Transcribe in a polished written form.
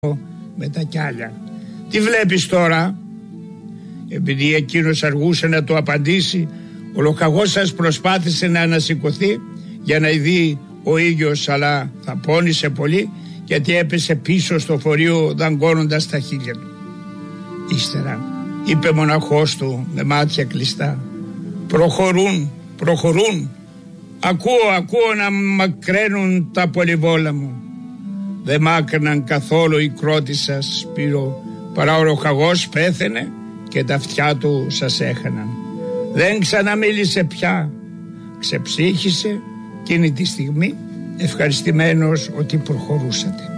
με τα κιάλια. Τι βλέπεις τώρα? Επειδή εκείνος αργούσε να του απαντήσει, ο λοχαγός σας προσπάθησε να ανασηκωθεί για να δει ο ήλιος, αλλά θα πόνισε πολύ γιατί έπεσε πίσω στο φορείο δαγκώνοντας τα χείλια του. Ύστερα είπε μοναχός του με μάτια κλειστά: προχωρούν, ακούω να μακραίνουν τα πολυβόλα μου. Δεν μάκρυναν καθόλου οι κρότης σας, Σπύρο, παρά ο λοχαγός πέθαινε και τα αυτιά του σας έχαναν. Δεν ξαναμίλησε πια, ξεψύχησε εκείνη τη στιγμή, ευχαριστημένος ότι προχωρούσατε.